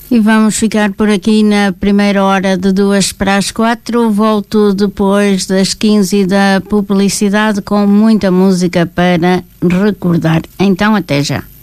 E vamos ficar por aqui na primeira hora de 3:45. Volto depois das 15 da publicidade com muita música para recordar. Então, até já.